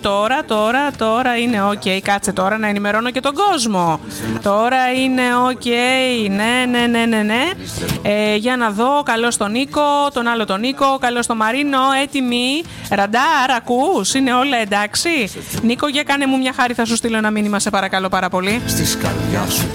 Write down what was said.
Τώρα είναι ok. Κάτσε τώρα να ενημερώνω και τον κόσμο. Τώρα είναι ok. Ναι. Για να δω. Καλώς τον Νίκο, τον άλλο τον Νίκο. Καλώς τον Μαρίνο. Έτοιμοι. Ραντάρ, ακούς? Είναι όλα εντάξει? Νίκο, για κάνε μου μια χάρη. Θα σου στείλω ένα μήνυμα, σε παρακαλώ πάρα πολύ.